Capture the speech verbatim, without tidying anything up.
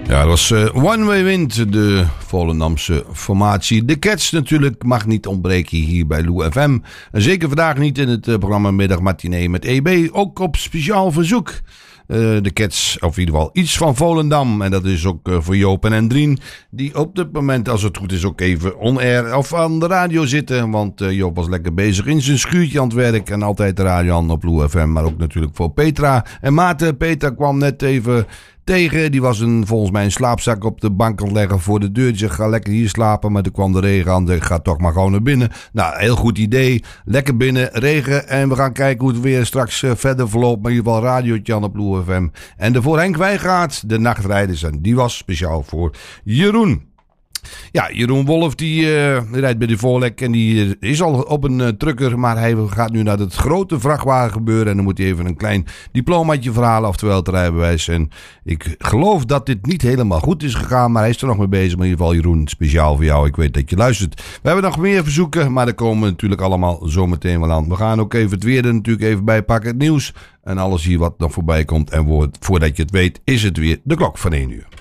Ja, dat was uh, One Way Wind, de Volendamse formatie. De Cats natuurlijk mag niet ontbreken hier bij Lou F M. En zeker vandaag niet in het uh, programma Middag Matinee met E B. Ook op speciaal verzoek. Uh, de Cats, of in ieder geval iets van Volendam. En dat is ook uh, voor Joop en Hendrien. Die op dit moment, als het goed is, ook even on-air of aan de radio zitten. Want uh, Joop was lekker bezig in zijn schuurtje aan het werk. En altijd de radio aan op Lou F M. Maar ook natuurlijk voor Petra. En Maarten, Petra kwam net even tegen. Die was een, volgens mij een slaapzak op de bank aan het leggen voor de deur. Die zegt, ga lekker hier slapen. Maar toen kwam de regen aan. Ik ga toch maar gewoon naar binnen. Nou, heel goed idee. Lekker binnen, regen. En we gaan kijken hoe het weer straks uh, verder verloopt. Maar in ieder geval radiootje aan op Lou F M. En de voor Henk Wijngaard, de nachtrijders. En die was speciaal voor Jeroen. Ja, Jeroen Wolf die, uh, die rijdt bij de Voorlek en die uh, is al op een uh, trucker, maar hij gaat nu naar het grote vrachtwagen gebeuren en dan moet hij even een klein diplomaatje verhalen, oftewel het rijbewijs. En ik geloof dat dit niet helemaal goed is gegaan, maar hij is er nog mee bezig. Maar in ieder geval Jeroen, speciaal voor jou, ik weet dat je luistert. We hebben nog meer verzoeken, maar daar komen we natuurlijk allemaal zometeen wel aan. We gaan ook even het weer er natuurlijk even bij pakken, het nieuws en alles hier wat nog voorbij komt. En voordat je het weet is het weer de klok van één uur.